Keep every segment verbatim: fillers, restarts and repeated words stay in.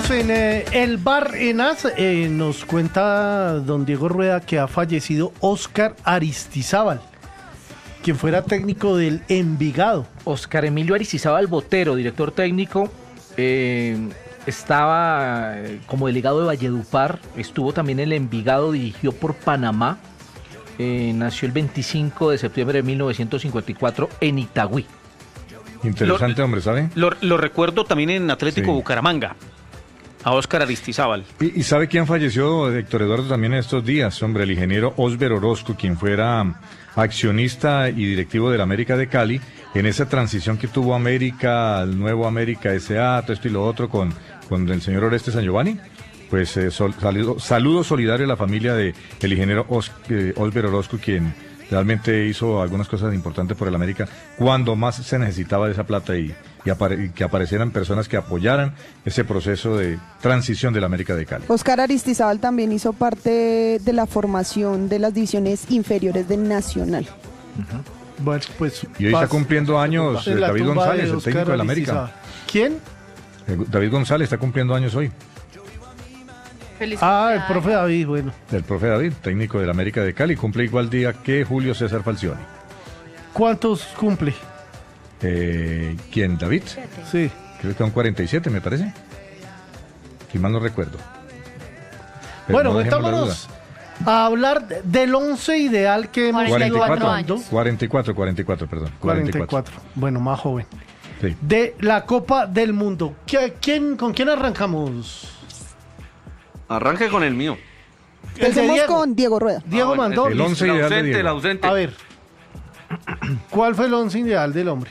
Seguimos en eh, el bar Enas. Eh, nos cuenta don Diego Rueda que ha fallecido Óscar Aristizábal, quien fuera técnico del Envigado. Óscar Emilio Aristizábal Botero, director técnico, eh, estaba eh, como delegado de Valledupar, estuvo también en el Envigado, dirigió por Panamá, eh, nació el veinticinco de septiembre de mil novecientos cincuenta y cuatro en Itagüí. Interesante, lo, hombre, ¿sabe? Lo, lo recuerdo también en Atlético Sí. Bucaramanga, a Óscar Aristizábal. ¿Y, ¿Y sabe quién falleció, Héctor Eduardo, también en estos días? Hombre, el ingeniero Osber Orozco, quien fuera accionista y directivo de la América de Cali, en esa transición que tuvo América, al nuevo América S A, todo esto y lo otro, con, con el señor Oreste San Giovanni. Pues eh, sol, saludo, saludo solidario a la familia de el ingeniero Os, eh, Osber Orozco, quien realmente hizo algunas cosas importantes por el América cuando más se necesitaba de esa plata y, y, apare, y que aparecieran personas que apoyaran ese proceso de transición de la América de Cali. Óscar Aristizábal también hizo parte de la formación de las divisiones inferiores del Nacional. Uh-huh. Bueno, pues y hoy está cumpliendo años eh, David González, el técnico del América. ¿Quién? Eh, David González está cumpliendo años hoy. Feliz ah, el profe David, bueno. El profe David, técnico del América de Cali, cumple igual día que Julio César Falcioni. ¿Cuántos cumple? Eh, ¿Quién? ¿David? Sí. Creo que son cuarenta y siete, me parece. Si mal no recuerdo. Pero bueno, no metámonos a hablar del once ideal que hemos ido hablando. cuarenta y cuatro, cuarenta y cuatro, perdón. cuarenta y cuatro. Bueno, más joven. Sí. De la Copa del Mundo. ¿Quién, ¿Con quién arrancamos? Arranque con el mío. Empecemos con Diego Rueda. Diego ah, bueno, mandó. El once el ideal ausente, de Diego. el ausente. A ver. ¿Cuál fue el once ideal del hombre?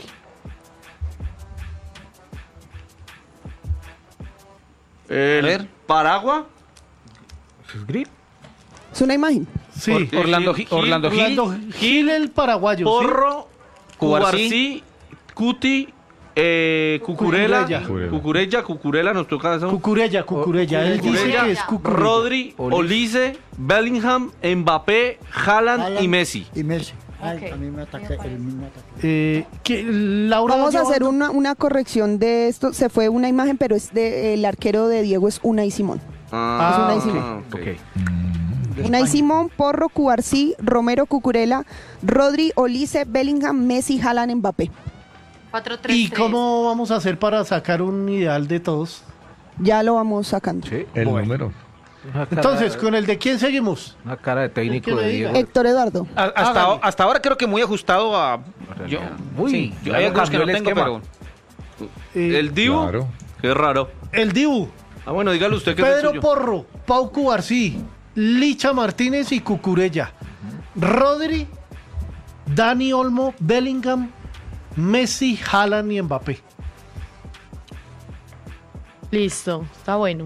El A ver. Paragua. Es una imagen. Sí. Or- Orlando, Gil, Orlando Gil, Orlando Gil, el paraguayo. Porro. Cubarsí, Cubarsí. Cuti. Eh, Cucurella, Cucurella. Cucurella, Cucurella, nos toca eso. Cucurella, Cucurella. Él dice Cucurella, que es Cucurella. Rodri, Olise, Bellingham, Mbappé, Haaland y Messi. Y Messi. Ay, Ok. a mí me ataque, el mismo ataque. Eh, que Laura Vamos a llevando- hacer una, una corrección de esto. Se fue una imagen, pero es de, el arquero de Diego es Unai Simón. Ah, Es Unai Simón. ok. Ok. De Unai España. Simón, Porro, Cubarsí, Romero, Cucurella, Rodri, Olise, Bellingham, Messi, Haaland, Mbappé. cuatro tres ¿Y tres. cómo vamos a hacer para sacar un ideal de todos? Ya lo vamos sacando. Sí, El bueno. número. Una cara- Entonces, ¿con el de quién seguimos? una cara de técnico ¿Qué me de diga? Diego. Héctor Eduardo. A- hasta, Hágale. hasta ahora creo que muy ajustado a... Yo, Uy, sí, yo ya hay no algunos que cambió no el tengo, esquema. pero... Eh, El Dibu. Claro. Qué raro. el Dibu, Ah, bueno, dígale usted que es el Pedro suyo. Porro, Pau Cubarsí, Licha Martínez y Cucurella. Rodri, Dani Olmo, Bellingham, Messi, Haaland y Mbappé. Listo, está bueno.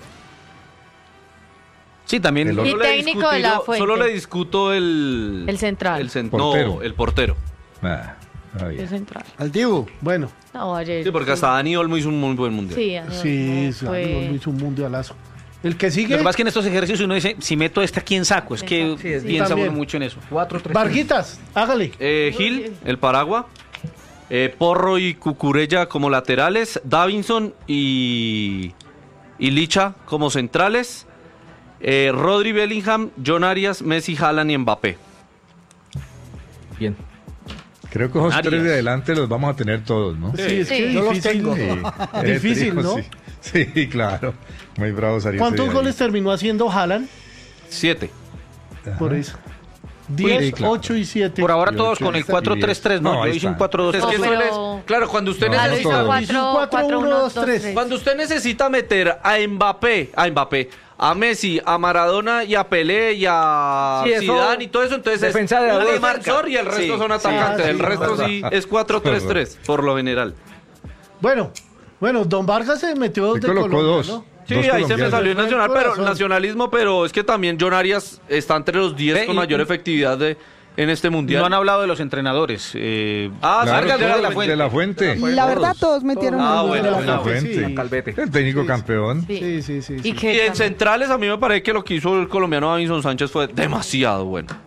Sí, también. El solo Y le técnico de la discuto- Fuente. Solo le discuto el... El central. El cent- Portero. No, el portero. Ah, está bien. El central. Al Dibu. Bueno, No, ayer. Sí, porque hasta Dani Olmo hizo un muy buen mundial. Sí, ayer sí, no Dani fue- Olmo hizo un mundialazo. El que Lo sigue, que pasa es que en estos ejercicios uno dice, si meto este, ¿a quién saco? Es que Sí, es piensa también. uno mucho en eso. cuatro tres. Varguitas, hágale. Eh, Gil, el Paragua. Eh, Porro y Cucurella como laterales. Davinson y, y Licha como centrales. Eh, Rodri, Bellingham, John Arias, Messi, Haaland y Mbappé. Bien. Creo que esos Arias. tres de adelante los vamos a tener todos, ¿no? Sí, es que Sí. es Yo los difícil. tengo. Sí. Difícil, Eh, ¿no? Sí. Sí, claro. Muy bravos Arias. ¿Cuántos ahí. goles terminó haciendo Haaland? Siete. Por eso. diez, Sí, claro. ocho y siete. Por ahora Y todos ocho, con el está cuatro bien. tres tres, ¿no? No, ahí Yo hice un está. cuatro dos Es que tres. eso pero- es- claro, cuando usted No, Ah, lo necesita... hizo todos. cuatro, Cuatro, cuatro, uno, uno, dos, dos, tres. tres. Cuando usted necesita meter a Mbappé, a Mbappé, a Messi, a Maradona y a Pelé y a Sí, eso- Zidane y todo eso, entonces Defensa es de un dos. defensor y el resto Sí, son sí, atacantes. sí, el sí, resto es sí es cuatro tres tres, por lo general. Bueno, bueno, Don Vargas se metió dos Se de colocó Colombia, dos. ¿no? Sí, Dos ahí se me colombianos. salió el nacional, pero Corazón. nacionalismo, pero es que también John Arias está entre los diez Ve, con y- mayor efectividad de, en este mundial. No han hablado de los entrenadores. Eh, Ah, Claro, Vargas de la de la Fuente. de la Fuente. La verdad, todos metieron Ah, un gol. bueno, De la bueno. La Fuente, Fuente. sí. Calvete. El técnico Sí, campeón. Sí. Sí, sí, sí. sí. Y que Y en también- centrales a mí me parece que lo que hizo el colombiano Davinson Sánchez fue demasiado bueno.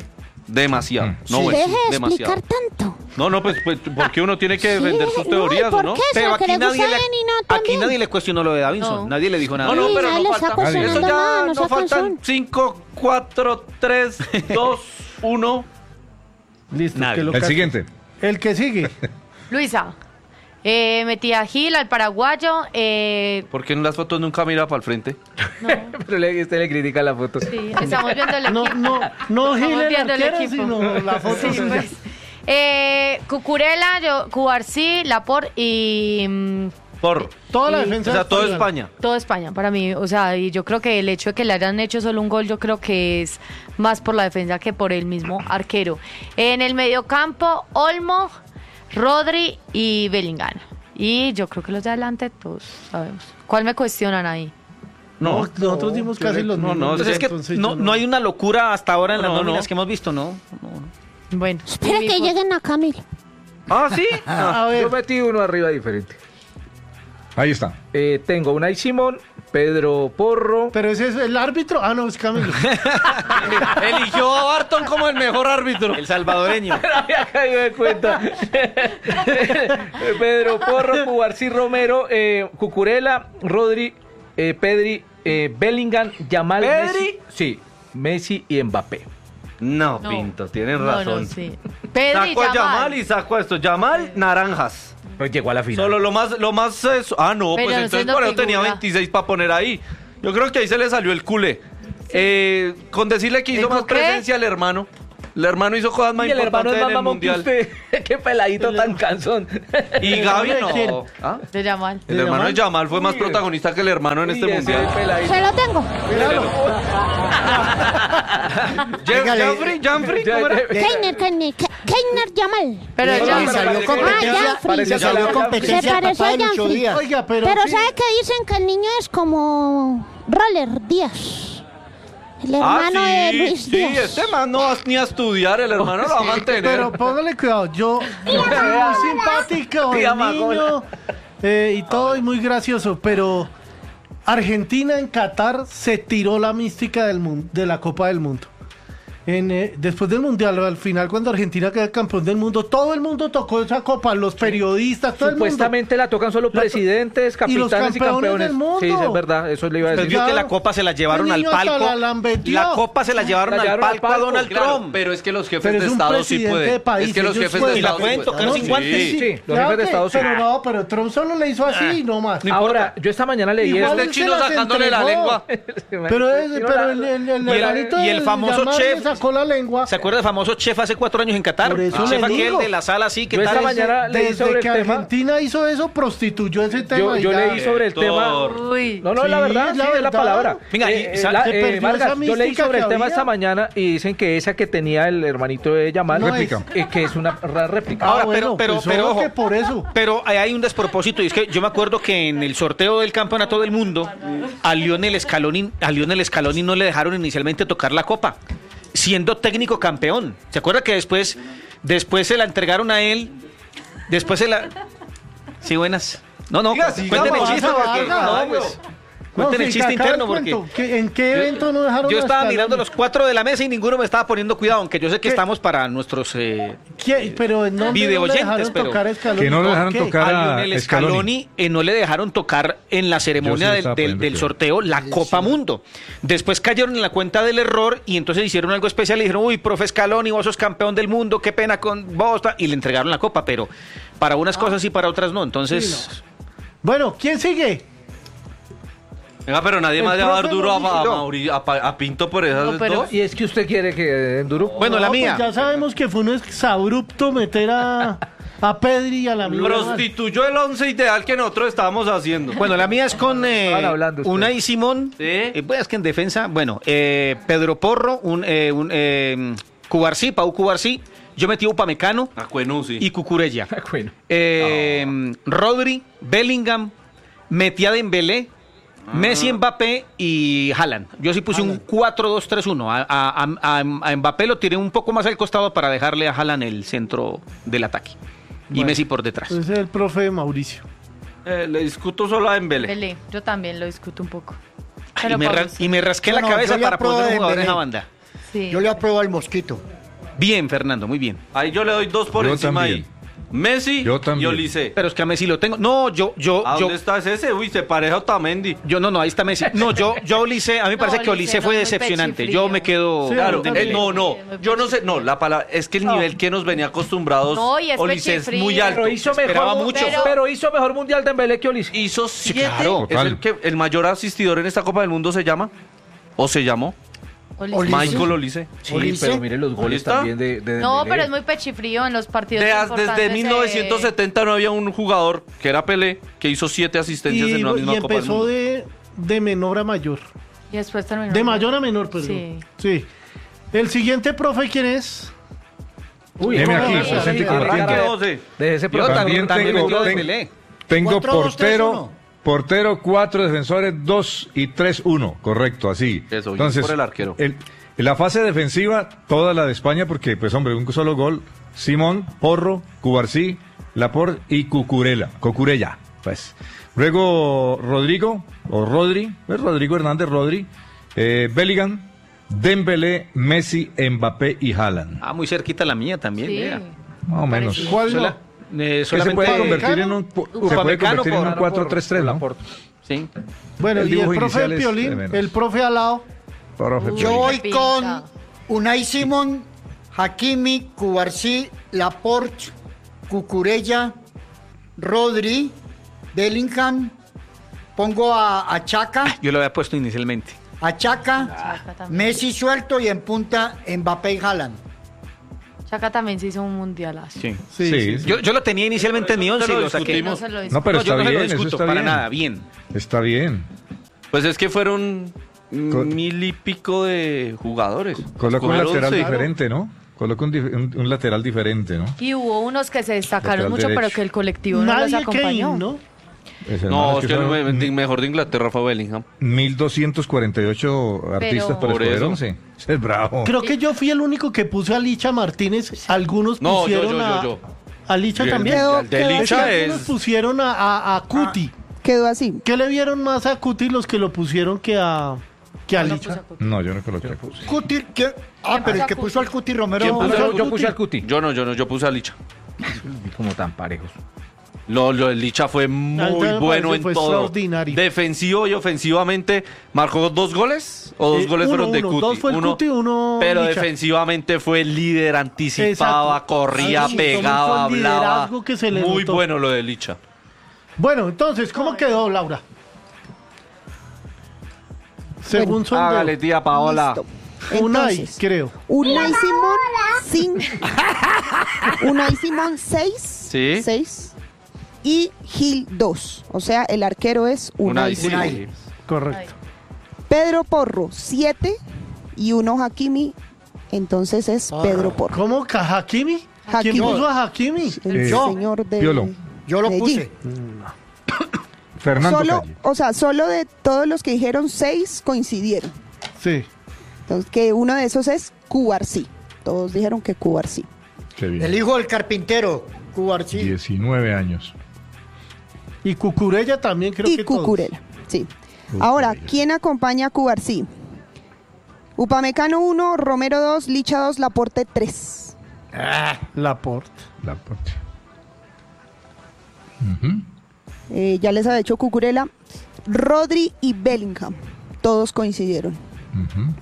Demasiado. Mm. No, Sí. bueno, Deje de demasiado. explicar tanto. No, no, pues, pues porque uno tiene que Sí, defender sus no, teorías, ¿y por ¿o no? qué? Pero Será que aquí le nadie, gusta le, a Ven y no aquí también. nadie le cuestionó lo de Davinson. No. Nadie le dijo nada. No, no, Sí, pero nadie no le está falta. cuestionando Eso ya nada, no no sea faltan cansón. cinco, cuatro, tres, dos, uno. Listo, Nadie. que lo El ca- siguiente. El que sigue. Luisa. Eh, metí a Gil, al paraguayo. Eh, ¿Por qué en las fotos nunca mira para el frente? no, Pero le, usted le critica la foto. sí, estamos viendo el No, equipo. no, no Estamos Gil el viendo el arquero, equipo. sino la foto Sí, suya. pues. Eh, Cucurella, yo, Cubarsí, Laporte y mm, Por. Toda la Y- defensa O sea, todo española. España. todo España para mí. O sea, y yo creo que el hecho de que le hayan hecho solo un gol, yo creo que es más por la defensa que por el mismo arquero. En el mediocampo, Olmo, Rodri y Bellingham. Y yo creo que los de adelante todos sabemos. ¿Cuál me cuestionan ahí? No, nosotros dimos casi los no, mismos. no, Entonces es que entonces no, yo no hay una locura hasta ahora en las No, no. nóminas que hemos visto, ¿no? No, no. Bueno. Espera y que mi- lleguen acá, mire. Ah, sí. A ver, Yo metí uno arriba diferente. Ahí está. Eh, tengo Unai Simón, Pedro Porro. pero ese es el árbitro. Ah, no, es Camilo. Eligió a Barton como el mejor árbitro. El salvadoreño. había caído de cuenta. Pedro Porro, Cubarsí Romero, eh, Cucurella, Rodri, eh, Pedri, eh, Bellingham, Yamal, ¿Pedri? Messi. Sí, Messi y Mbappé. No, No. Pinto, tienes No, razón. no, sí. Pedro y Saco a Yamal Yamal. y saco a esto. Yamal, naranjas. Pues llegó a la final. Solo lo más, lo más eso. Ah, no, Pero pues no entonces siendo por eso tenía figura. veintiséis para poner ahí. Yo creo que ahí se le salió el culé. Eh, con decirle que hizo ¿El más Cucré? presencia el hermano. El hermano hizo cosas más Y el hermano importantes es en más el mamón que mundial. usted. Qué peladito tan cansón. Y Gaby ¿De quién? no. ¿Ah? De Yamal. El hermano de Yamal fue más Uy. protagonista que el hermano en este Uy, ese mundial. peladito. Se lo tengo. Jeff- Dígale. Janfrey, Janfrey, ¿cómo era? Keiner, Keiner, Ke- Keiner Yamal. Pero Sí, ya. salió Ah, competencia, Janfrey. le salió Se competencia pareció papá a de Lucho Janfrey. Díaz. Oiga, pero. Pero sí, ¿sabe qué dicen? Que el niño es como Roller Díaz. El hermano ah, sí, de Luis sí, Díaz. este man no va ni a estudiar, el hermano lo va a mantener. Pero póngale cuidado, yo muy simpático, Tía el Magola. niño eh, y todo y muy gracioso, pero Argentina en Qatar se tiró la mística del mundo, de la Copa del Mundo. En, eh, después del Mundial, al final cuando Argentina queda campeón del mundo, todo el mundo tocó esa copa, los periodistas, todo el mundo. Supuestamente la tocan solo La to- presidentes, y los capitanes y campeones campeones. del mundo. Sí, sí, es verdad, eso le iba a Usted decir. vio que Claro. la copa se la llevaron El al niño hasta palco. la lambeteó. La copa se la llevaron, La al, llevaron al palco a palco, Donald Claro, Trump. pero es que los jefes Pero de es un Estado sí presidente pueden. de país, es que los ellos jefes pueden. de Y la Estado pueden sí tocar pueden. sin Sí. guantes. Sí, los Claro jefes de que- Estados pero Unidos. no, pero Trump solo le hizo así, no más. Ahora, yo esta mañana leí Igual esto. Este él chino se las sacándole la entregó. lengua. Pero, es, pero el, el, el, Y el- hermanito y el del famoso Yamal chef- le sacó la lengua. ¿Se acuerda del famoso chef hace cuatro años en Qatar? Por eso el le chef aquel digo. de la sala así, que Yo esta tal? mañana leí Desde sobre que el tema. Argentina hizo eso, prostituyó ese tema. Yo, y yo ya. leí sobre el tema. Doctor. Uy. No, no, Sí, la verdad, es la sí, es la verdad. palabra. Venga, y Eh, sa- la- se eh, perdió Vargas, esa yo leí mística sobre el que tema había. esta mañana y dicen que esa que tenía el hermanito de Yamal No Réplica. eh, que es una ra- réplica. Ah, Ahora, bueno, pero- pues pero- ojo ojo. que por eso. Pero hay un despropósito y es que yo me acuerdo que en el sorteo del campeonato del mundo a Lionel Scaloni, a Lionel Scaloni no le dejaron inicialmente tocar la copa, siendo técnico campeón. ¿Se acuerda que después, después se la entregaron a él? Después se la... Sí, buenas. No, no, Siga, siga, cuenten el Vargas, chiste porque... Vargas. No, pues, cuenten No, el sí, chiste acá interno el porque... cuento, que- ¿En qué evento no dejaron Yo a estaba Scaloni? mirando los cuatro de la mesa y ninguno me estaba poniendo cuidado, aunque yo sé que ¿Qué? estamos para nuestros... eh, ¿Qué? Pero en dónde Video no le oyentes, dejaron pero- tocar a Scaloni? Que no le ¿Por dejaron qué? tocar a a Lionel Scaloni. Scaloni eh, no le dejaron tocar en la Yo ceremonia sí le del, estaba del- poniendo del cuidado. sorteo la Copa Mundo. Después cayeron en la cuenta del error y entonces hicieron algo especial y dijeron, uy, profe Scaloni, vos sos campeón del mundo, qué pena con vos, ta-", y le entregaron la copa, pero para unas cosas y para otras no. Entonces, Bueno, ¿quién sigue? Venga, pero nadie El más le va a dar profe duro a, a, Mauricio. Mauri- a Pa- a Pinto por esas No, pero- dos. Y es que usted quiere que den duro. bueno, la No, mía. pues ya sabemos que fue un exabrupto meter a, a Pedri y a la amiga. Prostituyó el once ideal que nosotros estábamos haciendo. Bueno, la mía es con eh, Estaban hablando ustedes. Unai Simón. Sí. Eh, pues es que en defensa, bueno, eh, Pedro Porro, un, eh, un eh, Cubarsí, Pau Cubarsí. Yo metí a Upamecano A Cuenú, sí. y Cucurella. Bueno. Eh, Rodri, Bellingham, metí a Dembélé, Messi, Mbappé y Haaland. Yo sí puse un cuatro dos tres uno. A, a- a- a Mbappé lo tiré un poco más al costado para dejarle a Haaland el centro del ataque. Y Bueno. Messi por detrás. Ese es el profe Mauricio. Eh, le discuto solo a Dembélé. Dembélé. Yo también lo discuto un poco. y, me ra- y me rasqué No, la no, cabeza yo le para apruebo poner un a jugador en Dembélé. esa banda. Sí. Yo le apruebo al Mosquito. Bien, Fernando, muy bien. Ahí yo le doy dos por Yo encima también. ahí. Messi Yo y también. Olise. Pero es que a Messi lo tengo. No, yo, yo, ¿A yo. dónde está ese? Uy, se pareja a Otamendi. Yo no, no, ahí está Messi. No, yo, yo Olise, a mí me No, parece que Olise Olise fue no, muy decepcionante. pechifrío. Yo me quedo. Sí, Claro, también. eh, no, no, Sí, muy yo no sé, no, la palabra, es que el nivel que nos venía acostumbrados, No, y es Olise es pechifrío. muy alto. Pero hizo Esperaba mejor, mucho. pero, pero hizo mejor mundial Dembélé que Olise. Hizo siete, claro, es total. el, que, el mayor asistidor en esta Copa del Mundo se llama, o se llamó, Olise. Michael Olise. Sí, Olise. pero mire los goles está. también de, de No, Dembélé. pero es muy pechifrío en los partidos De- importantes. desde eh, mil novecientos setenta no había un jugador que era Pelé que hizo siete asistencias Y, en una misma y Copa del empezó Mundo. de, de menor a mayor. Y después terminó. De mayor a menor, perdón. Sí. Sí. El siguiente profe, ¿quién es? Uy, Heme no, aquí, no, presente y no, compartido. Arranque no, doce. de ese Yo programa. También también tengo- metió a tengo- Dembélé. Tengo Cuatro, dos, tres, portero, uno. portero cuatro, defensores dos y tres uno, correcto, así. Eso, y por el arquero. el- la fase defensiva, toda la de España, porque, pues hombre, un solo gol, Simón, Porro, Cubarsí, Laporte y Cucurella, Cucurella, pues. Luego Rodrigo, o Rodri, ¿ves? Rodrigo Hernández Rodri, eh, Bellingham, Dembélé, Messi, Mbappé y Haaland. Ah, muy cerquita la mía también. Sí. vea. Más o menos. Parecido. ¿Cuál no? Sola- eh, Que se solamente- puede convertir en un, pu- se puede Upamecano convertir en un por- cuatro tres tres, ¿no? Sí. Bueno, El y el dibujo profe inicial del es de Piolín, menos. el profe al lado. Profe, Uy. Yo voy Pinta. con Unai Simón, Hakimi, Cubarsí, Laporte, Cucurella, Rodri, Bellingham. Pongo a, a Chaca, Yo lo había puesto inicialmente. a Chaca, Chaca también. Messi suelto y en punta Mbappé y Haaland. Chaca también se hizo un mundialazo. Sí. Sí, Sí, sí, sí. sí. Yo, yo lo tenía inicialmente en mi once y lo lo saqué. No se lo hizo. No, pero No, yo está no se lo bien, eso discuto, está para bien. nada, bien. Está bien. Pues es que fueron Con- mil y pico de jugadores. Coloca un Escogieron lateral seis. diferente, ¿no? Coloca un, dif- un- un lateral diferente, ¿no? Y hubo unos que se destacaron Lateral mucho, pero derecho. que el colectivo no los Nadie acompañó. Kane, ¿no? Ese, No, hermano, es que el fueron me- mejor de Inglaterra fue Bellingham. mil doscientos cuarenta y ocho artistas para Por escoger eso. once. Ese es bravo. Creo que yo fui el único que puse a Licha Martínez. Algunos No, yo, pusieron yo, a, yo, yo. a Licha Bien. también. Quedó- El de quedó Es que Licha algunos es... pusieron a, a, a Cuti. Quedó así. ¿Qué le vieron más a Cuti los que lo pusieron que a, que a No Licha? puso a No, yo no coloqué. Cuti, ¿qué? Ah, pero el que puso al Cuti Romero. ¿Quién puso Yo, al yo Cuti? puse al Cuti. Yo no, yo no, yo puse a Licha. Como tan parejos. Lo, lo del Licha fue muy me bueno parece, en fue todo. extraordinario. Defensivo y ofensivamente marcó dos goles o dos Eh, goles uno, fueron de uno. Cuti. Dos fue el Cuti, uno Pero Licha. defensivamente fue líder, anticipaba, Exacto. corría, Sí, pegaba, mucho hablaba. liderazgo que se le Muy notó. bueno lo de Licha. Bueno, entonces, ¿cómo quedó, Laura? Según son Hágale, tía Paola. Listo. Unai, Entonces, creo. Unai Simón, sin... Unai Simón, seis. Sí. seis. Y Gil, dos. O sea, el arquero es Unai Unai, sí. Simón. Unai. Correcto. Pedro Porro, siete. Y uno Hakimi. Entonces es Pedro Porro. ¿Cómo? ¿Ka- ¿Hakimi? ¿Quién Hakimi. puso a Hakimi? El Eh, yo, señor de Piolo. Yo lo Medellín. puse. Fernando Solo, Calle. o sea, solo de todos los que dijeron seis coincidieron. Sí. Entonces, que uno de esos es Cubarsí. Todos dijeron que Cubarsí. Qué bien. El hijo del carpintero, Cubarsí. diecinueve años. Y Cucurella también creo Y que todos. Cucurella, sí. Ahora, ¿quién acompaña a Cubarsí? Upamecano uno, Romero dos, Licha dos, Laporte tres. Laporte. Laporte. Eh, ya les había hecho Cucurella. Rodri y Bellingham. Todos coincidieron. Ujú.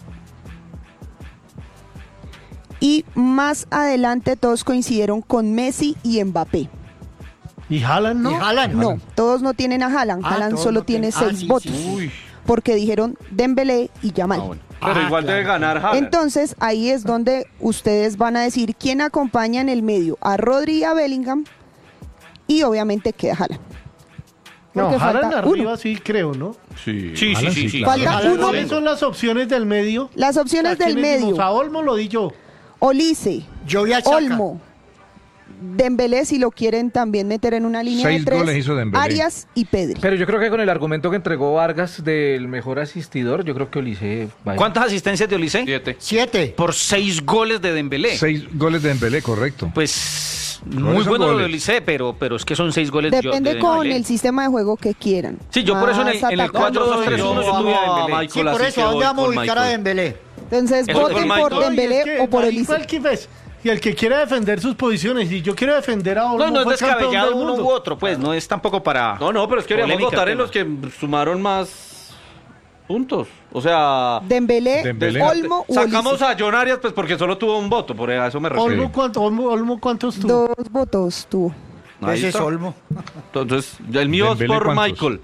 Y más adelante todos coincidieron con Messi y Mbappé. ¿Y Haaland no? Y Haaland. No, todos no tienen a Haaland. Ah, Haaland todos solo no tiene tienen- ah, seis sí, votos. sí. Porque dijeron Dembélé y Yamal. Ah, bueno. Pero Ah, igual claro. debe ganar Haaland. Entonces ahí es donde ustedes van a decir quién acompaña en el medio a Rodri y a Bellingham y obviamente queda Haaland. No, Porque Haaland falta arriba uno. sí creo, ¿no? Sí. Sí, sí, Haaland sí, sí, sí. claro. Falta Haaland uno. ¿Cuáles son las opciones del medio? Las opciones ¿A del quiénes dimos? medio: A Olmo lo di yo. Olise, Yo vi a Chaca. Olmo, Dembélé, si lo quieren también meter en una línea Seis de tres, goles hizo Dembélé. Arias y Pedri. Pero yo creo que con el argumento que entregó Vargas del mejor asistidor, yo creo que Olise va a- ¿Cuántas asistencias de Olise? Siete. Siete. Por seis goles de Dembélé. Seis goles de Dembélé, correcto. Pues muy son bueno lo de goles. Olise, pero, pero es que son seis goles yo- Depende de con Dembélé. el sistema de juego que quieran. Sí, yo por eso en el- Más en el atacando. cuatro dos tres uno yo tuve a Dembélé. Michael, Sí, por así eso, que ¿a dónde voy vamos a con ubicar a Michael. Dembélé? Entonces, Eso voten por por Michael. Dembélé Y es que o por ahí Elise. fue el que ves. Y el que quiere defender sus posiciones, y yo quiero defender a Olmo, No, no es fue campeón descabellado del uno mundo. u otro, pues, no es tampoco para... No, no, pero es que queríamos Polémica votar el en los que sumaron más puntos. O sea, Dembélé, Dembélé. Olmo u sacamos Olise. a John Arias pues porque solo tuvo un voto, por eso me refiero. Olmo, ¿cuánto, Olmo, Olmo, ¿cuántos tuvo? Dos votos tuvo. Ahí Ese es está. Olmo. Entonces, el mío es Dembélé, por ¿cuántos? Michael.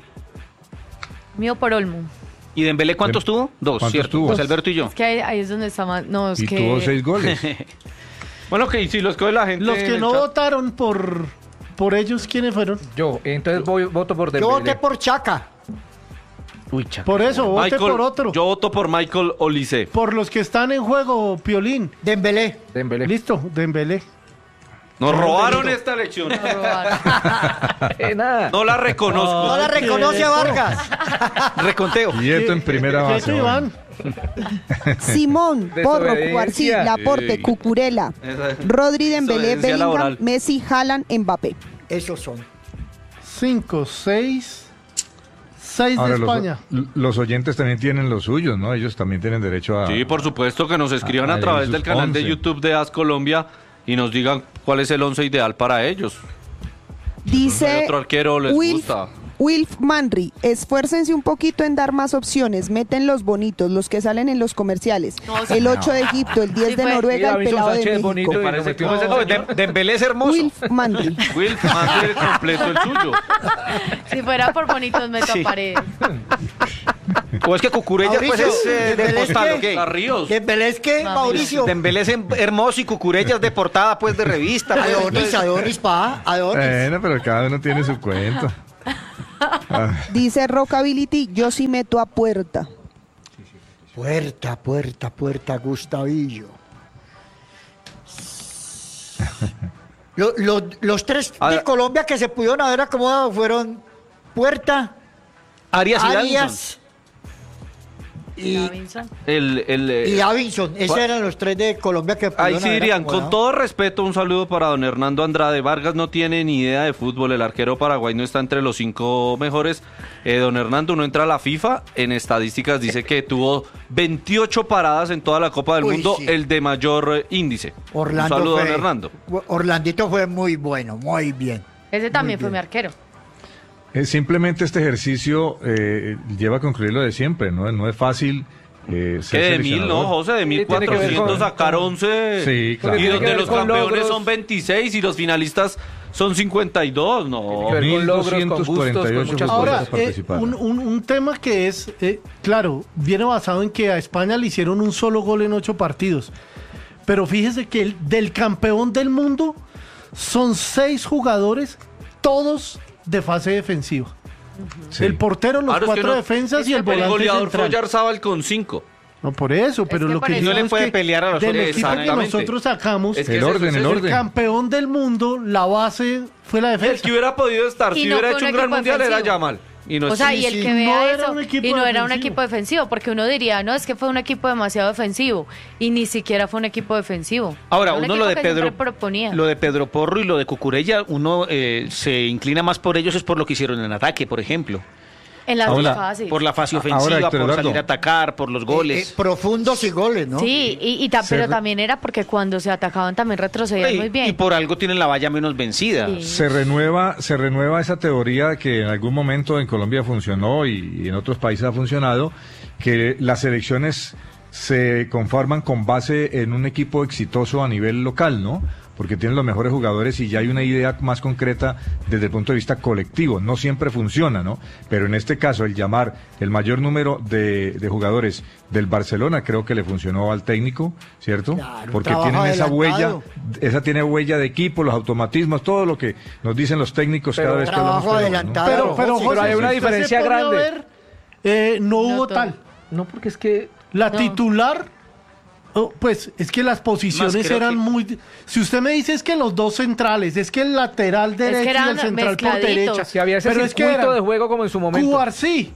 Mío por Olmo. ¿Y Dembélé cuántos Dem- tuvo? Dos, ¿Cuántos ¿cierto? tuvo? José Alberto y yo. Es que ahí, ahí es donde está más. No, es Y que. tuvo seis goles. Bueno, que si los coge la gente. Los en que el no chat. votaron por, por ellos, ¿quiénes fueron? Yo, entonces voy, voto por Yo Dembélé. voté por Chaca. Uy, chaca. Por eso, vote Michael, por otro. Yo voto por Michael Olise. Por los que están en juego, Piolín. Dembélé. Dembélé. Listo, Dembélé. Nos robaron Dembélé. esta elección. No robaron. Eh, nada. No la reconozco. No la reconoce a Vargas. Reconteo. Quieto en primera Quieto, base. Iván. Simón, Porro, Desobediencia. Cubarsí, Laporte, Ey. Cucurella, Esa- Rodri, Dembélé, desobediencia Bellingham, laboral. Messi, Haaland, Mbappé. Esos son. Cinco, seis. Seis Ahora, de los, España. los oyentes también tienen los suyos, ¿no? Ellos también tienen derecho a... Sí, por supuesto que nos escriban Ah, a ahí través sus del canal de once. YouTube de As Colombia y nos digan cuál es el once ideal para ellos. Dice otro arquero les Wilf, gusta. Wilf Manri, esfuércense un poquito en dar más opciones, meten los bonitos, los que salen en los comerciales. No, sí. El ocho de Egipto, el diez Sí de fue. Noruega, el Davinson pelado de Sánchez es México. bonito y lo Parece metió que- ese No, señor. Dem- Dembélé es hermoso. Wilf Manri. Wilf, mande completo el suyo. Si fuera por bonitos, meto Sí. a paredes. O es que Cucurella pues Mauricio, es eh, de Dembélé es postal, que- ¿o qué? La Ríos. Dembélé es que, Mami. Mauricio. Dembélé es em- hermoso y Cucurella es de portada, pues, de revista. pues, Adonis, entonces- Adonis, pa. Adonis. Bueno, pero cada uno tiene su cuento. Ah, Dice Rockability, yo sí meto a Puerta. Puerta, puerta, puerta, Gustavillo. Lo- lo- los tres A de ver. Colombia que se pudieron haber acomodado fueron Puerta, Arias y Davinson. Arias y, Davinson. El, el, eh, y Davinson. Esos ¿cuál? eran los tres de Colombia que Ahí pudieron sí haber dirían, con acomodado. todo respeto, un saludo para don Hernando Andrade. Vargas no tiene ni idea de fútbol, el arquero paraguayo está entre los cinco mejores. Eh, don Hernando, uno entra a la FIFA, en estadísticas dice que tuvo veintiocho paradas en toda la Copa del Uy, Mundo, sí. el de mayor eh, índice. Orlando un saludo, fue- don Hernando. Orlandito fue muy bueno, muy bien. Ese también Muy fue mi bien. arquero. eh, simplemente este ejercicio eh, lleva a concluir lo de siempre, ¿no? No es fácil eh, Que ser de mil, seleccionador. ¿no, José? De mil tiene que ver cuatrocientos con- sacar once. Sí, claro. Y Tiene que donde ver los con campeones logros. son veintiséis y los finalistas son cincuenta y dos, Tiene que no. ver con logros, con gustos, con mil doscientos cuarenta y ocho muchas Ahora, cosas. futbolistas eh, participaron. un, un- un tema que es, eh, claro, viene basado en que a España le hicieron un solo gol en ocho partidos. Pero fíjese que el, del campeón del mundo son seis jugadores, todos de fase defensiva. Sí. El portero, los Claro, es que cuatro no- defensas es y que el El volante goleador fue central. Yarzábal con cinco. No, por eso, pero que lo por que eso digo no le es puede que pelear a los del otros. equipo que Exactamente. nosotros sacamos, Es que El es eso, orden, es el eso. orden. campeón del mundo, la base fue la El defensa. que hubiera podido estar, Y si no hubiera fue hecho un un gran equipo mundial, era defensivo. Yamal. Y no O sea, es- y el sí, que no vea era eso, un equipo y no era un defensivo. equipo defensivo, porque uno diría, no, es que fue un equipo demasiado defensivo, y ni siquiera fue un equipo defensivo. Ahora, Era un uno equipo lo de que Pedro, siempre proponía. lo de Pedro Porro y lo de Cucurella, uno eh, se inclina más por ellos es por lo que hicieron en ataque, por ejemplo. En las Ahora, dos fases. Por la fase Ahora, ofensiva, Héctor por Eduardo. salir a atacar, por los Eh, goles. eh, profundos y goles, ¿no? Sí, y, y ta- Se pero re- también era porque cuando se atacaban también retrocedían y, muy bien. y por algo tienen la valla menos vencida. Sí. Se renueva, se renueva esa teoría que en algún momento en Colombia funcionó y, y en otros países ha funcionado, que las selecciones se conforman con base en un equipo exitoso a nivel local, ¿no? Porque tienen los mejores jugadores y ya hay una idea más concreta desde el punto de vista colectivo. No siempre funciona, ¿no? Pero en este caso, el llamar el mayor número de, de jugadores del Barcelona creo que le funcionó al técnico, ¿cierto? Claro, un Porque trabajo tienen esa huella, adelantado. esa tiene huella de equipo, los automatismos, todo lo que nos dicen los técnicos Pero cada vez que hablamos trabajo con ellos, ¿no? adelantado. Pero, Claro, pero, sí, José, pero hay si una usted se diferencia pone a grande. ver, eh, no, No hubo todo. tal. No, porque es que La No. titular, oh, pues es que las posiciones Más creo eran que- muy... Si usted me dice es que los dos centrales, es que el lateral derecho y eran el central por mezcladitos. derecha. si había ese pero es que circuito eran de juego como en su momento. Cubarsí,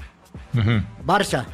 Ujú. Barça.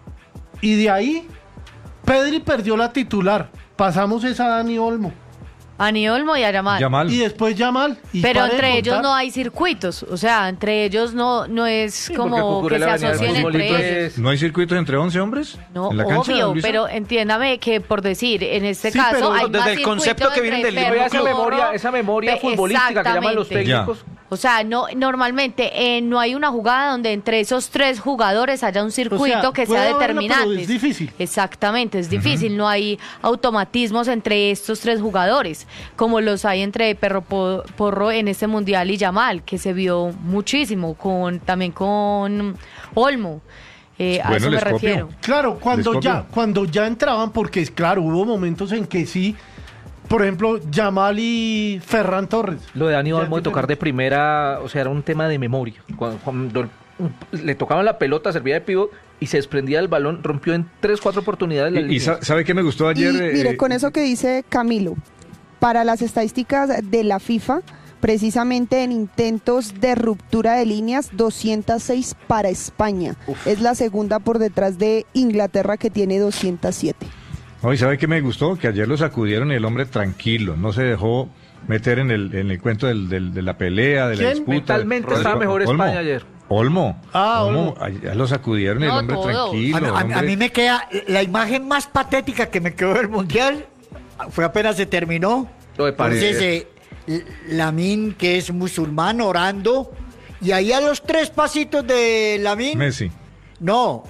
y de ahí Pedri perdió la titular. Pasamos esa a Dani Olmo. A Ni Olmo y a Yamal. Yamal. Y después Yamal. Y Pero pare de entre ellos contar. no hay circuitos, o sea, entre ellos no no es Sí, como porque que se Cucurella venía del asocien futbolito entre ellos. ¿No hay circuitos entre once hombres? No, ¿En la cancha, obvio, Luisa? pero entiéndame que por decir, en este Sí, caso pero hay desde más el concepto circuitos que vienen entre del perro, esa zorro, memoria, esa memoria pe- futbolística que llaman los exactamente. técnicos. O sea, no normalmente eh, no hay una jugada donde entre esos tres jugadores haya un circuito O sea, que puede sea haberlo, determinante. pero es difícil. Exactamente, es difícil. No hay automatismos entre estos tres jugadores, como los hay entre Perro Po- Porro en este mundial y Yamal, que se vio muchísimo, con también con Olmo. Eh, a Bueno, eso me les copio. refiero. Claro, cuando Les ya, copio. cuando ya entraban, porque claro, hubo momentos en que sí, por ejemplo, Yamal y Ferran Torres. Lo de Dani Ya Olmo de es tocar de diferente. primera, o sea, era un tema de memoria. Cuando, cuando le tocaban la pelota, servía de pivot y se desprendía del balón, rompió en tres, cuatro oportunidades la Y, y línea. sa- ¿sabe qué me gustó ayer? Y mire, eh, con eso que dice Camilo, para las estadísticas de la FIFA, precisamente en intentos de ruptura de líneas, doscientos seis para España. Es la segunda por detrás de Inglaterra, que tiene doscientos siete. No, ¿y sabe qué me gustó? Que ayer lo sacudieron y el hombre tranquilo, no se dejó meter en el, en el cuento del, del- de la pelea, de la ¿Quién? disputa. Mentalmente estaba mejor Olmo. España ayer. Olmo. Ah, Olmo. Olmo. Ayer lo sacudieron y el No, hombre todos. tranquilo. A, a- el a hombre- mí me queda la imagen más patética que me quedó del mundial. Fue apenas se terminó. Lo de Paredes. Entonces, eh, L- Lamine, que es musulmán, orando. Y ahí a los tres pasitos de Lamine. Messi. No.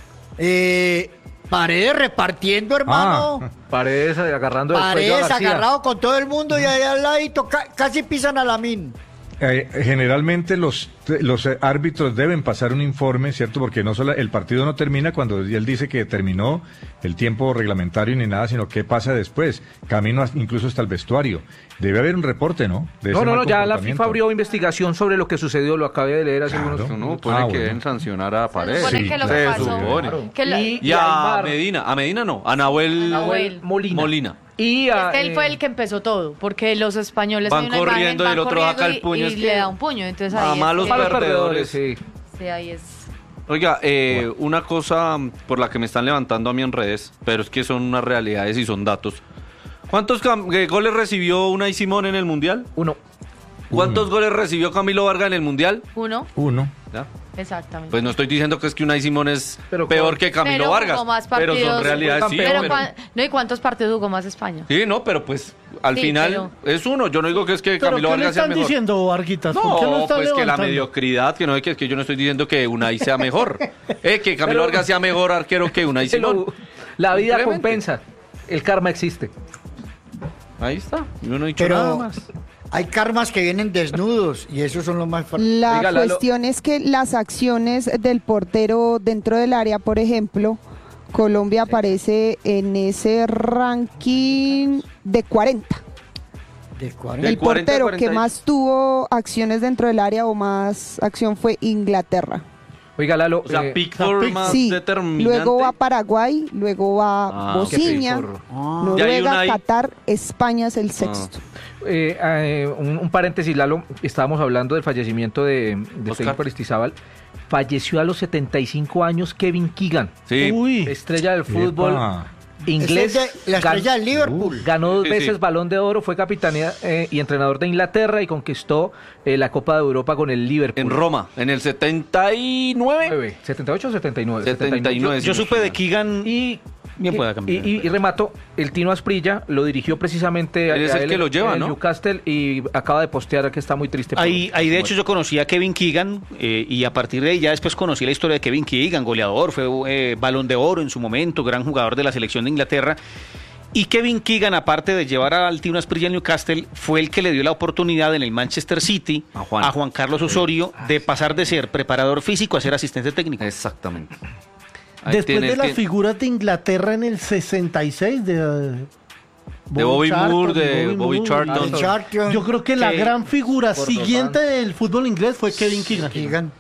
Eh, Paredes repartiendo, hermano. Ah. Paredes agarrando el cuello a Paredes García. agarrado con todo el mundo y ahí al ladito ca- casi pisan a Lamine. Eh, generalmente los, los eh, árbitros deben pasar un informe, ¿cierto? Porque no solo el partido no termina cuando él dice que terminó el tiempo reglamentario ni nada, sino qué pasa después, camino a- incluso hasta el vestuario. Debe haber un reporte, ¿no? De No, ese no, mal no, ya la comportamiento. FIFA abrió investigación sobre lo que sucedió, lo acabé de leer hace Claro. unos No, minutos. puede Ah, que bueno. deben sancionar a Se Paredes. supone Sí, que lo se que pasó, supone. que lo- Y- Y a Aymar. Medina, a Medina no, a Nahuel Nahuel Molina. Molina. Y a, Este él eh, fue el que empezó todo, porque los españoles Van hay una imagen, corriendo y van el otro corriendo saca el y- puño, y es le que- da un puño, entonces A ahí malos es, malos que- perdedores, perdedores, sí. sí, ahí es. Oiga, eh, una cosa por la que me están levantando a mí en redes, pero es que son unas realidades y son datos. ¿Cuántos cam- eh, goles recibió Unai Simón en el Mundial? Uno. ¿Cuántos goles recibió Camilo Vargas en el Mundial? Uno, Uno. ¿Ya? exactamente. Pues no estoy diciendo que es que Unai Simón es Pero peor con- que Camilo Pero Vargas, jugó más pero partidos, son realidades, sí. pero pero- cuan- no, ¿y cuántos partidos jugó más España? Sí, no, pero pues al Sí, final pero- es uno. Yo no digo que es que ¿Pero Camilo qué le Vargas sea están mejor. diciendo, Varguitas? ¿Por qué lo No, están pues que la levantando? mediocridad, que no es que, es que yo no estoy diciendo que Unai sea mejor. Eh, que Camilo Pero- Vargas sea mejor arquero que Unai Simón. Pero la vida Simplemente. compensa. El karma existe. Ahí está. Yo no he dicho Pero nada más. hay karmas que vienen desnudos y esos son los más fuertes. La Oiga, Lalo. cuestión es que las acciones del portero dentro del área, por ejemplo, Colombia aparece en ese ranking de cuarenta. De cuarenta. El cuarenta a portero cuarenta que y- más tuvo acciones dentro del área o más acción fue Inglaterra. Oiga, Lalo, O sea, eh, Pickford Pick- más Sí, determinante. luego va Paraguay, luego va Ah, Bosnia, qué picorro. Ah. Y hay una Noruega, ahí- Qatar, España es el sexto. eh, eh, un, un paréntesis, Lalo, estábamos hablando del fallecimiento de, de Oscar. técnico Aristizábal. Falleció a los setenta y cinco años Kevin Keegan, Sí. Uy, estrella del fútbol Epa. inglés. Ese es de la estrella gan- del Liverpool. Ganó dos Sí, veces sí. Balón de Oro, fue capitanía eh, y entrenador de Inglaterra y conquistó eh, la Copa de Europa con el Liverpool. En Roma, en el setenta y nueve. nueve, setenta y ocho o setenta y nueve. setenta y nueve. Yo supe de Keegan. Y, Bien y- pueda cambiar. y- y- y remato, el Tino Asprilla lo dirigió precisamente Él es el que lo lleva, en ¿no? Newcastle y acaba de postear que está muy triste. por- Ahí, ahí de por hecho yo conocí a Kevin Keegan eh, y a partir de ahí ya después conocí la historia de Kevin Keegan, goleador, fue eh, Balón de Oro en su momento, gran jugador de la selección de Inglaterra. Y Kevin Keegan, aparte de llevar al Tino Asprilla a Newcastle, fue el que le dio la oportunidad en el Manchester City A Juan. Carlos Osorio de pasar de ser preparador físico a ser asistente técnico. Exactamente. Ahí después tiene- de las tiene- figuras de Inglaterra en el sesenta y seis de, eh, De Bobby Charlton, Moore, de Bobby Moore, Charlton. y- Charlton. Yo creo que la Que- gran figura Cordobán. siguiente del fútbol inglés fue Kevin Keegan. Keegan.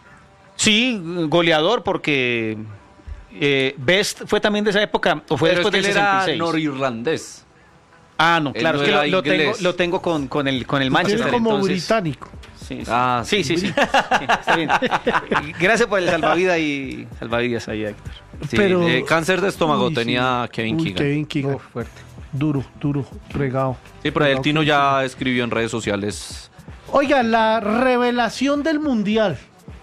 Sí, goleador porque eh, Best fue también de esa época o fue Pero después es que del él era sesenta y seis. norirlandés. Ah, no, Él claro, no es que lo, era lo tengo, inglés. lo tengo con, con el, con el Usted Manchester. es como entonces- británico. Sí, sí. Ah, sí, sí, sí. Sí, está bien. Gracias por el salvavidas y salvavidas ahí, Héctor. Sí, Pero- eh, cáncer de estómago Uy, tenía sí. Kevin Uy, Keegan. Kevin Keegan. Uf, fuerte. duro, duro, regado. Sí, pero el Tino ya escribió en redes sociales. Oiga, la revelación del mundial.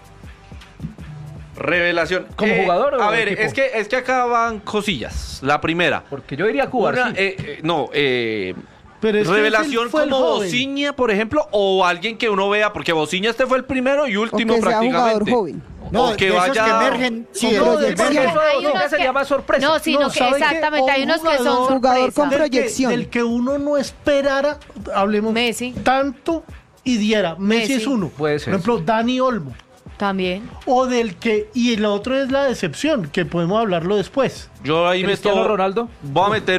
Revelación. ¿Como Eh, jugador o A ver, equipo? es que, es que acá van cosillas. La primera. Porque yo diría Cuba. Una, sí. eh, eh, no, eh, Pero es que revelación él fue el como joven. Bociña, por ejemplo, o alguien que uno vea, porque Bociña este fue el primero y O último que sea jugador prácticamente. joven. No, o que de esos vaya. que emergen, sí, Con de los que proyección. emergen. Eso Hay no, unos ya sería que- más sorpresa. No, sino No, que ¿sabe qué? exactamente, hay O un unos que son jugador- jugador con sorpresa. Del que, proyección. del que uno no esperara, hablemos Messi. tanto y diera. Messi, Messi. es uno. Puede ser. Por ejemplo, Dani Olmo. También. O del que, y el otro es la decepción, que podemos hablarlo después. Yo ahí Cristiano meto. Ronaldo. Voy a meter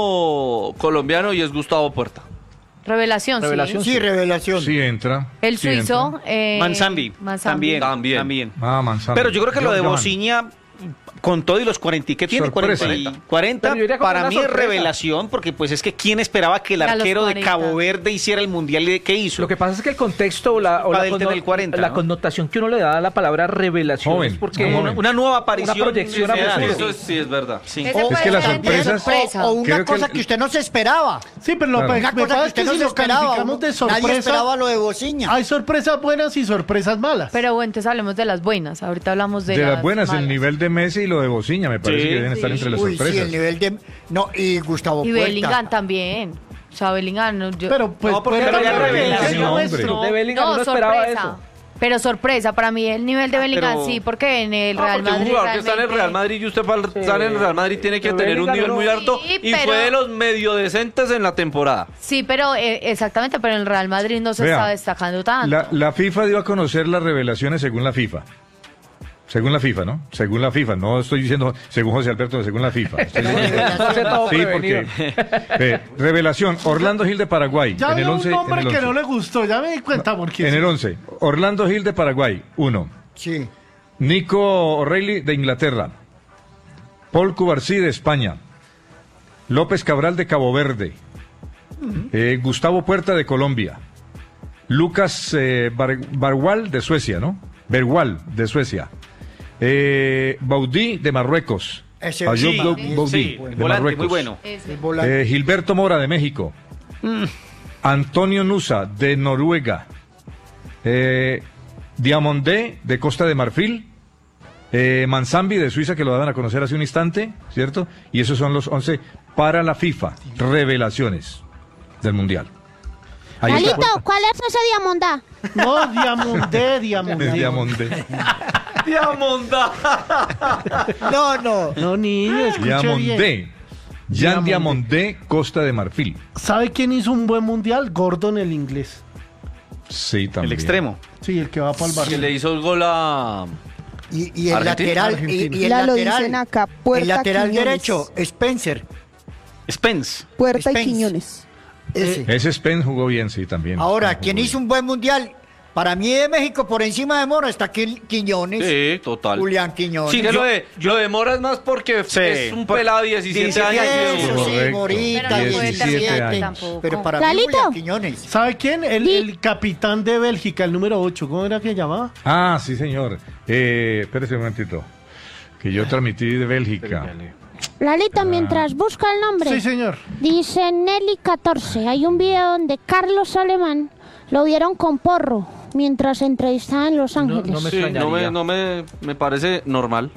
uno colombiano y es Gustavo Puerta. Revelación, Revelación. sí. Sí, revelación. Sí entra. El sí suizo. entra. eh, Manzambi, Manzambi. también, También. también. Ah, Manzano. Pero yo creo que lo de Johan. Bociña, con todo y los cuarenta, ¿qué tiene? Sorpresa. cuarenta, y- cuarenta, Pero yo diría como para una mí es sorpresa. revelación, porque pues es que ¿quién esperaba que el A los arquero de cuarenta. Cabo Verde hiciera el mundial y qué hizo? Lo que pasa es que el contexto o la, o la, Padel conno- tiene el cuarenta, la ¿no? connotación que uno le da a la palabra revelación Joven, es porque joven. una, una nueva aparición. Una proyección a de edad, futuro. Eso es- sí es verdad. Sí. Ese O- puede es que las ser sorpresas- sorpresa. O, o una Creo que cosa el- que usted no se esperaba. Sí, pero lo Claro. que Una me cosa pasa que es que usted no si se lo esperaba. calificamos de Nadie sorpresa, esperaba lo de Bociña. hay sorpresas buenas y sorpresas malas. Pero bueno, entonces hablemos de las buenas. Ahorita hablamos de, De las buenas, el malas. nivel de Messi y lo de Bociña, me parece Sí, que deben estar sí. entre las Uy, sí, sorpresas. el nivel de... No, y Gustavo Y Puerta. Bellingham también. O sea, Bellingham. no, yo- pero pues No, porque puede pero ya haber revelación, revelación hombre. nuestro. de Bellingham no, no, esperaba sorpresa. eso. Pero sorpresa, para mí el nivel de Ah, Bellingham pero- sí, porque en el Ah, Real porque un Madrid. jugador que está en el realmente- Real Madrid y usted para estar en el Real Madrid tiene que Pero tener un Bellingham nivel no- muy alto Sí, y pero- fue de los medio decentes en la temporada. Sí, pero eh, exactamente, pero en el Real Madrid no se Vea, está destacando tanto. La, la FIFA dio a conocer las revelaciones según la FIFA. Según la FIFA, ¿no? Según la FIFA. No estoy diciendo según José Alberto, según la FIFA. Estoy diciendo- Hace todo sí, prevenido. porque... eh, revelación, Orlando Gil de Paraguay. Ya en el veo once, un en nombre el que once. no le gustó, ya me di cuenta por qué. En el once. Orlando Gil de Paraguay, uno. Sí. Nico O'Reilly de Inglaterra. Paul Cubarsí de España. López Cabral de Cabo Verde. Eh, Gustavo Puerta de Colombia. Lucas eh, Bar- Barwal de Suecia, ¿no? Berwal de Suecia. Eh, Baudí de Marruecos. Ese- Ayoub Sí, Bau- sí, Baudí volante, de muy Marruecos. bueno. Ese. El volante. Eh, Gilberto Mora de México. Antonio Nusa de Noruega. Eh, Diamondé de Costa de Marfil. Eh, Manzambi de Suiza, que lo daban a conocer hace un instante, ¿cierto? Y esos son los once para la FIFA. Revelaciones del Mundial. Ahí está. Lalito, ¿cuál es ese diamondá? No, Diamondé, Diamondé. Diamondé. ¡Diamonda! No, no. No, niño, escuche bien. Diamondé. Jan Diamondé. Diamondé, Costa de Marfil. ¿Sabe quién hizo un buen mundial? Gordon, el inglés. Sí, también. El extremo. Sí, el que va para el Que barrio. le hizo el gol a... Y, y el Argentina, lateral, y, Argentina. y el Ya lo lateral, dicen acá, Puerta el lateral Quiñones. derecho, Spencer. Spence. Puerta Spence. y Quiñones. Ese. Ese Spence jugó bien, sí, también. Ahora, Jugó quien bien. hizo un buen mundial, para mí de México, por encima de Mora, está Qui- Quiñones. Sí, total. Julián Quiñones. Sí, que lo de, lo de Mora es más porque Sí. es un pelado de diecisiete años. Eso sí, Correcto. Morita, Pero no puede diecisiete terminar años. tampoco. Pero para mí, Lalito. Julián Quiñones. ¿Sabe quién? El, el capitán de Bélgica, el número ocho. ¿Cómo era que llamaba? Ah, sí, señor. Eh, espérese un momentito. Que yo transmití de Bélgica. Lalito, mientras busca el nombre, Sí, señor. dice Nelly catorce. Hay un video donde Carlos Alemán lo vieron con porro mientras entrevistaba en Los Ángeles. no me Sí, no me, extrañaría. no me, me parece normal.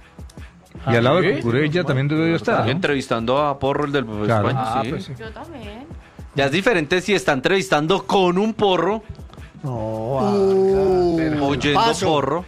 Y al lado ¿sí? de Cucurella también debió estar, ¿no? Entrevistando a Porro, el del Claro. España, Ah, sí. pues sí. Yo también. Ya es diferente si está entrevistando con un porro, No, ah, Uh, oyendo paso, porro.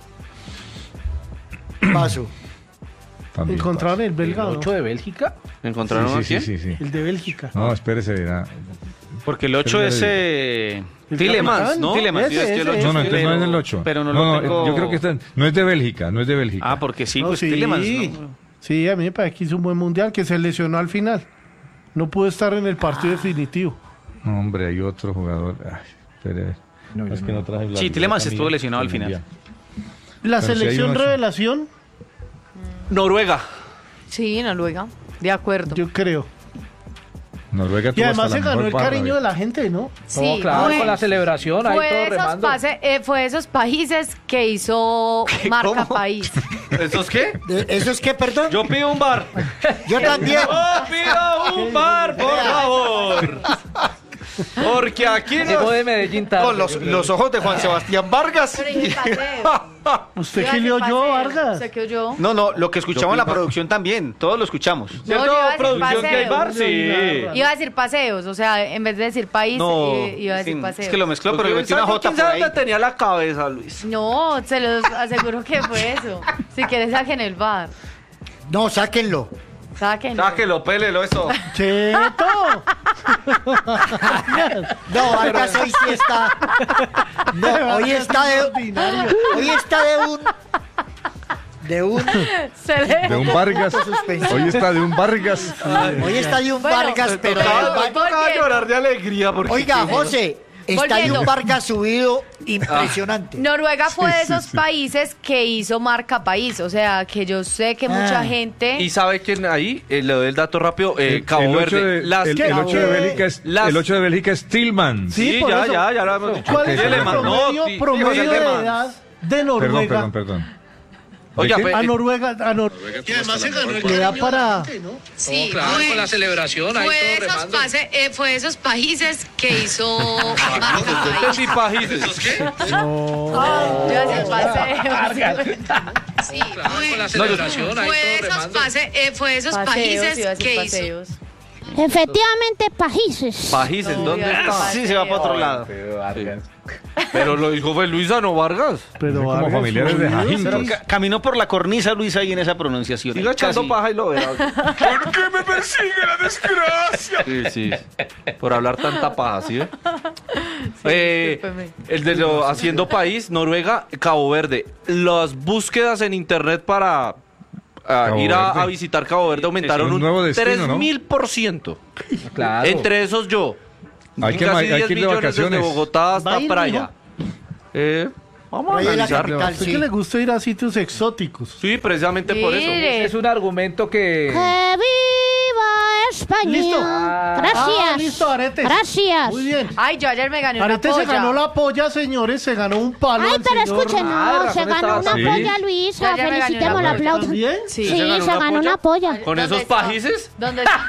paso. También encontraron el ¿El belga, ¿no? ocho de Bélgica? ¿Encontraron Sí, a sí, quién? sí, sí, sí. El de Bélgica. No, espérese, verá. Porque el ocho Pero es ya eh, El Tillemans, capitán, ¿no? Tillemans, Ese, sí, es que el ese, ocho- ese. No, no, entonces no es el ocho. Pero no lo tengo- yo creo que está, no es de Bélgica, no es de Bélgica. Ah, porque sí, No, pues sí. Tillemans. ¿no? Sí, a mí me parece que hizo un buen mundial, que se lesionó al final. No pudo estar en el partido definitivo. No, hombre, hay otro jugador. Ay, espere. No, yo es no. que no traje la Sí, Tillemans libreta estuvo mía lesionado al del final. mundial. La Pero sí hay selección un ocho. revelación, Noruega. Sí, Noruega. De acuerdo. yo creo. Noruega Y tuvo además hasta se la ganó mejor el barra, cariño ¿eh? de la gente, ¿no? Sí, No, claro, fue- con la celebración ahí fue todo esos, remando. pase- eh, fue esos países que hizo marca ¿Cómo? país. ¿Esos qué? De- ¿Eso es qué, perdón? Yo pido un bar. Yo también. Yo pido un bar, por favor. Porque aquí Llegó no... de Medellín tarde. Con los, los ojos de Juan Sebastián Vargas. Pero dije paseo. ¿Usted Iba a qué le decir oyó, paseo. Vargas? ¿Usted qué oyó? No, no, lo que escuchamos en la pido- producción también, todos lo escuchamos. No, ¿Cierto, yo iba a decir producción, que hay paseo. bar? Sí. Iba a decir paseos, o sea, en vez de decir país, No, eh, iba a decir Sí, paseos. es que lo mezcló, pero le Porque metió una ¿sabe jota quién por sabe ahí. dónde tenía la cabeza, Luis? No, se los aseguro que fue eso. Si quieres, saquen el bar. No, sáquenlo. Sáquenlo. Sáquelo, pélelo, eso. ¡Cheto! No, Vargas hoy sí está. No, hoy está de. Hoy está de un. De un. Se le... De un Vargas. Suspensivo. Hoy está de un Vargas. Hoy está de un Bueno, Vargas, pero. Tocaba, voy tocaba volviendo. llorar de alegría porque... Oiga, José, está de Volviendo. un Vargas subido impresionante. Noruega fue Sí, de sí, esos sí. países que hizo marca país, o sea, que yo sé que mucha Ah. gente... ¿Y sabe quién ahí? Eh, le doy el dato rápido. Eh, El- Cabo el ocho Verde. de- Las el, que- el ocho de ¿Qué? Bélgica es, Las- el ocho de Bélgica es Tillman. Sí, Sí, por ya, eso. ya, ya lo hemos dicho. ¿Cuál es Sí, el le mandó, promedio, sí, promedio sí, de José Lema. edad de Perdón, Noruega? perdón, perdón. Oiga, ¿De qué? pe- A Noruega, a Noruega. Y además se ganó el le da para... Sí, claro, fue, con la celebración ahí fue todo esos remando. pase- eh, fue esos países que hizo marca país. entendí países. No. Yo iba a decir paseo. Sí, Claro, fue, con la celebración ahí fue todo esos, remando. pase- eh, fue esos Paseos, países iba a decir que paseos. hizo... Efectivamente, países. Países, No, ¿dónde iba a está? decir Sí, se va para otro lado. Pero lo dijo fue Luisano Vargas. Pero Como Vargas, familiares de sí, Jajín. sí. Ca- Caminó por la cornisa Luis ahí en esa pronunciación. Siga echando Casi. paja y lo verá. ¿Por qué me persigue la desgracia? Sí, sí. Por hablar tanta paja, ¿sí ve? Eh, discúlpeme. el de lo haciendo país, Noruega, Cabo Verde. Las búsquedas en internet para ah, Cabo ir a, Verde. a visitar Cabo Verde aumentaron un un nuevo destino, tres ¿no? mil por ciento. Claro. Entre esos yo. Hay que ma- Casi hay diez que ir de millones desde vacaciones. Bogotá ¿Va hasta a ir, Praia. Eh, vamos a Ahí en la analizar. capital, ¿A usted sí. que le gusta ir a sitios exóticos? Sí, precisamente por eso. Mire. Es un argumento que... ¡Que viva España! Listo. Gracias. Ah, listo, Aretes. Gracias. Muy bien. Ay, yo ayer me gané una Arete se polla. ganó la polla, señores, se ganó un palo. Ay, el pero señor. escuchen, Ah, no, razón se ganó estaba una así. polla, Luisa. Ya, ya me gané Felicitemos, una la polla. aplauso. ¿También? Sí. Sí, ganó se una ganó polla? una polla. ¿Con ¿Dónde esos está? países? ¿Dónde está?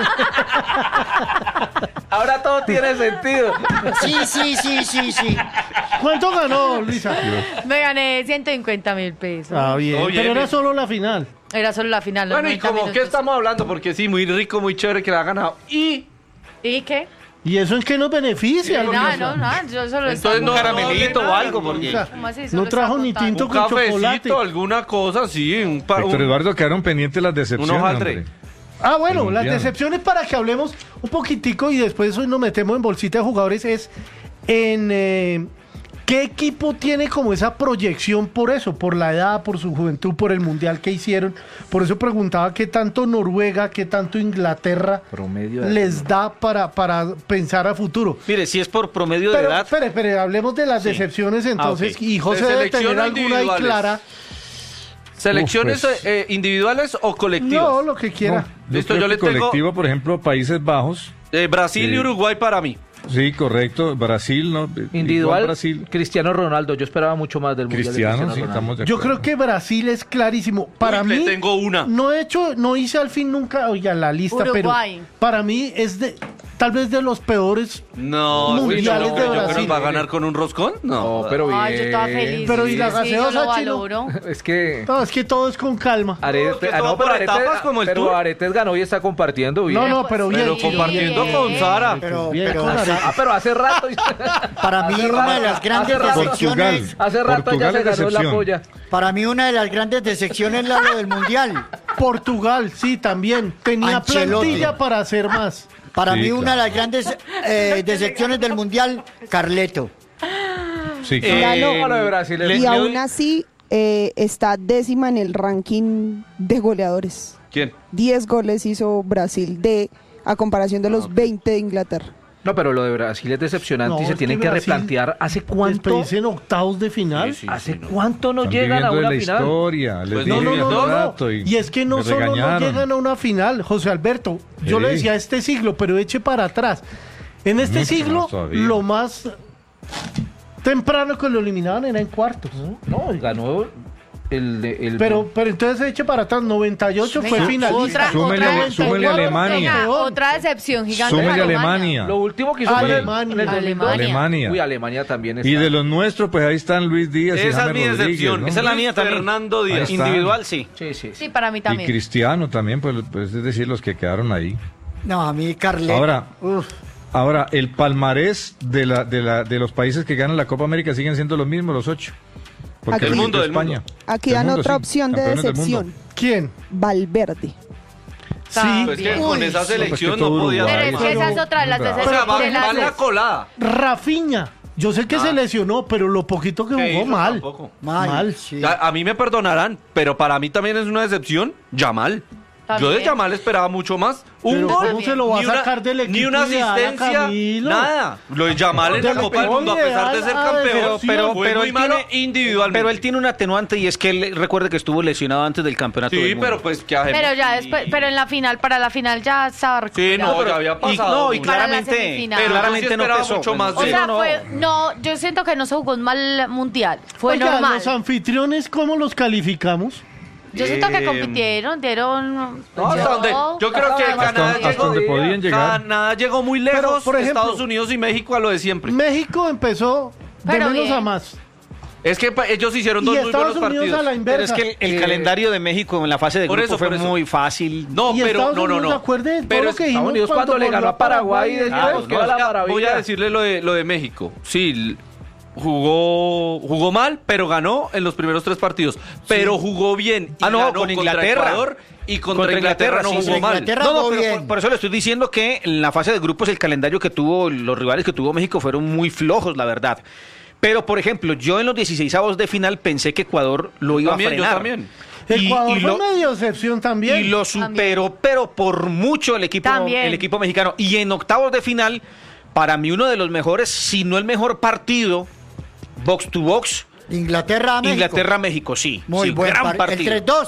Ahora todo tiene sentido. Sí, sí, sí, sí, sí. ¿Cuánto ganó, Luisa? Me gané ciento cincuenta mil pesos. Ah, bien, Oh, bien, pero era bien. solo la final. Era solo la final. los Bueno, ¿y noventa como qué minutos. estamos hablando? Porque sí, muy rico, muy chévere que la ha ganado. Y ¿Y qué? ¿Y eso en qué nos beneficia, No, Luisa? no, no, yo solo entonces no Un caramelito o algo, porque... Luisa, ¿Cómo así? no Solo trajo está ni contando. tinto un con chocolate. cafecito, alguna cosa, sí. Un pa- Héctor un- Eduardo, quedaron pendientes las decepciones. Un hojaldre. hombre. Ah, bueno, El las mundial. decepciones para que hablemos un poquitico y después hoy nos metemos en bolsita de jugadores es en eh, qué equipo tiene como esa proyección por eso, por la edad, por su juventud, por el mundial que hicieron. Por eso preguntaba qué tanto Noruega, qué tanto Inglaterra Promedio de- les da para, para pensar a futuro. Mire, si es por promedio de Pero, edad... espere, espere, hablemos de las Sí. decepciones entonces. Ah, ok. Y José De debe selección tener o alguna ahí individuales. clara. ¿Selecciones Uf, pues. eh, individuales o colectivas? No, lo que quiera. No, Listo, creo yo le que tengo- colectivo, por ejemplo, Países Bajos. Eh, Brasil Sí. y Uruguay para mí. Sí, correcto. Brasil, ¿no? Individual, Igual Brasil. Cristiano Ronaldo. Yo esperaba mucho más del mundial de Cristiano, sí, Ronaldo. estamos de Yo acuerdo. creo que Brasil es clarísimo. Para Uy, mí, le tengo una. no he hecho, no hice al fin nunca, oiga, la lista, Uruguay. pero para mí es de, tal vez de los peores. No, Mundiales no, de yo creo Brasil. que va a ganar con un roscón. No, No, pero bien. Ay, yo estaba feliz. Pero ¿y la Sí, gaseosa, yo lo Chino? valoro. Es que... No, es que todo es con calma. Arete, que ah, todo no, pero por Aretes, etapas como el pero Tour. Aretes ganó y está compartiendo bien. No, no, pero bien. pero Chino. compartiendo bien. con Sara. Pero, Bien, pero con o sea, Ah, pero hace rato. para mí Hace una de rato, las grandes hace rato. decepciones, Hace rato Portugal ya se es ganó la decepción. polla. para mí una de las grandes decepciones es la lo del mundial. Portugal, sí, también. Tenía Ancelotti. plantilla para hacer más. Para Sí, mí una de claro. las grandes eh, decepciones del mundial, Carleto. Sí, Eh, claro. No, lo de Brasil es- Y le aún doy- así eh, está décima en el ranking de goleadores. ¿Quién? diez goles hizo Brasil de a comparación de los veinte de Inglaterra. No, pero lo de Brasil es decepcionante No, y se es tienen que que Brasil replantear. ¿Hace cuánto? Despedirse en octavos de final. Sí, sí. ¿Hace sí, no. cuánto no Están llegan a viviendo de una la final? historia, les Pues dije No, no, hace no, no, no. rato Y es que no me solo no regañaron. llegan a una final, José Alberto, yo Sí. le decía este siglo, pero eche para atrás. En este Mucho siglo, más todavía. lo más temprano que lo eliminaban era en cuartos. ¿no? No, ganó el... de- el Pero, pero entonces eche para atrás, noventa y ocho fue Venga, finalista. otra- Súmele, otra- súmele a Alemania. Venga, otra decepción gigante. Súmele para a Alemania. Lo último que hizo fue en el- Alemania. en el dos mil dos. Alemania. Uy, Alemania también está. Y de los nuestros, pues ahí están Luis Díaz y Esa es James mi Rodríguez, decepción. ¿no? Esa es la mía también. Fernando Díaz. Ahí está. Individual, sí. Sí, sí, sí. Sí, para mí Y también. Cristiano también, pues, pues, es decir, los que quedaron ahí. No, a mí, Carlet. Ahora, Uf. ahora el palmarés de, la, de, la, de los países que ganan la Copa América siguen siendo los mismos, los ocho. Porque Aquí- el Del mundo, del España. Aquí Del dan mundo, otra sí, opción de campeones del mundo. decepción. ¿Quién? Valverde. Sí. Pues que Uy, con esa sí. selección Pues que todo no podía. Pero Uruguay, es que pero- esa es otra de las Bravo. O sea, decepciones. va, de las va la des- colada. Rafinha. Yo sé que Ah. se lesionó, pero lo poquito que Que jugó hizo mal. tampoco. Mal. Mal. Sí. Ya, a mí me perdonarán, pero para mí también es una decepción. Yamal. Yo de También. Yamal esperaba mucho más. Un Pero gol. ¿cómo se lo va a ni una- sacar del equipo Ni una ideal a asistencia. Camilo? Nada. Lo de Yamal en Del la Copa del Mundo, a pesar de ser ideal a campeón, decepción. pero, fue pero muy él malo tiene, individualmente. pero él tiene un atenuante y es que él recuerde que estuvo lesionado antes del campeonato Sí, del mundo. pero pues, ¿qué hacemos? Pero ya Y- después, pero en la final, para la final ya estaba Sí, recuperado. no, ya había y, pasado. no, y Para la claramente, semifinal. Pero claramente yo sí no esperaba pesó. mucho más O de- sea, no, fue, no, yo siento que no se jugó un mal mundial. Fue Oiga, normal. los anfitriones, ¿cómo los calificamos? Yo siento que Eh, compitieron, dieron. No, hasta donde, yo creo que Hasta- Canadá hasta llegó, donde podían llegar. Canadá llegó muy lejos, Pero, por ejemplo, Estados Unidos y México a lo de siempre. México empezó de Pero menos bien. a más. Es que pa- ellos hicieron Y dos muy Estados buenos Unidos partidos. a la Pero inversa. es que el, el Eh, calendario de México en la fase de por grupo eso, fue por eso. muy fácil. No, Y pero Estados no, no, Unidos, no. acuerde de Pero todo es lo que Estados dijimos Unidos cuando le volvió ganó a Paraguay, Paraguay. decía, Claro, que era la Oiga, maravilla. voy a decirle lo de, lo de México. Sí, l- jugó jugó mal, pero ganó en los primeros tres partidos. Pero jugó bien. Y Ah, no, ganó con contra Inglaterra. Ecuador y contra, Inglaterra, no sí, jugó sí. mal. Inglaterra No, no, jugó pero bien. por, por eso le estoy diciendo que en la fase de grupos el calendario que tuvo, los rivales que tuvo México fueron muy flojos, la verdad. Pero, por ejemplo, yo en los dieciseisavos de final pensé que Ecuador lo iba También, a yo frenar. también. Y- Ecuador y fue lo- medio excepción también. Y lo superó, pero por mucho el equipo, También. el equipo mexicano. Y en octavos de final, para mí uno de los mejores, si no el mejor partido, box to box, Inglaterra, México. Inglaterra-México, sí. Muy sí, buen gran par- partido. El tres dos.